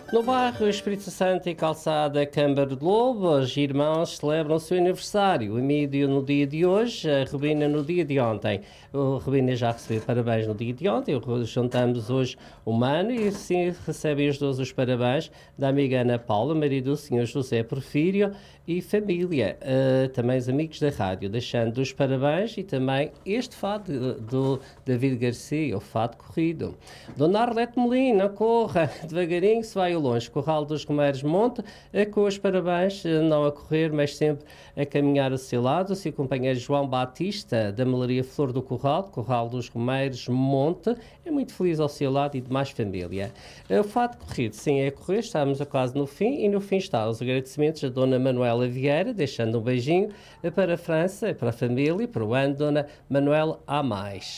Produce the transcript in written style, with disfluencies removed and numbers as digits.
No bairro Espírito Santo e Calçada Câmara de Lobo, os irmãos celebram o seu aniversário. O Emílio no dia de hoje, a Rubina no dia de ontem. O Rubina já recebeu parabéns no dia de ontem. Juntamos hoje um ano e assim recebem os dois os parabéns da amiga Ana Paula, marido do Sr. José Porfírio e família. Também os amigos da rádio, deixando os parabéns e também este fado do David Garcia, o fado corrido. Dona Arlete Molina, corra, devagarinho se vai longe. Corral dos Romeiros Monte, com os parabéns, não a correr, mas sempre a caminhar ao seu lado. O seu companheiro João Batista, da Malaria Flor do Corral dos Romeiros Monte, é muito feliz ao seu lado e de mais família. O fato corrido, sim, é correr, estamos quase no fim, e no fim está os agradecimentos a Dona Manuela Vieira, deixando um beijinho para a França, para a família, para o ano, Dona Manuela, a mais.